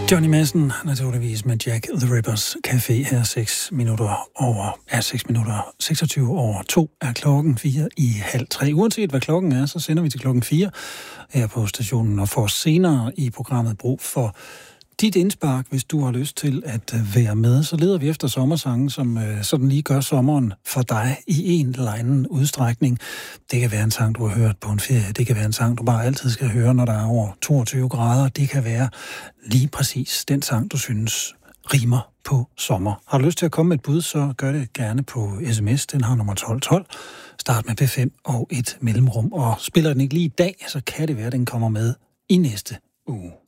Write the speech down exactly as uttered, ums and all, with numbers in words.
Johnny Madsen, naturligvis med Jack the Rippers Café her seks minutter over, er seks minutter seksogtyve over to er klokken fire i halv tre. Uanset hvad klokken er, så sender vi til klokken fire her på stationen og får senere i programmet brug for dit indspark, hvis du har lyst til at være med. Så leder vi efter sommersange, som øh, sådan lige gør sommeren for dig i en eller anden udstrækning. Det kan være en sang, du har hørt på en ferie. Det kan være en sang, du bare altid skal høre, når der er over toogtyve grader. Det kan være lige præcis den sang, du synes rimer på sommer. Har du lyst til at komme med et bud, så gør det gerne på sms. Den har nummer tolv tolv. Start med P fem og et mellemrum. Og spiller den ikke lige i dag, så kan det være, at den kommer med i næste uge.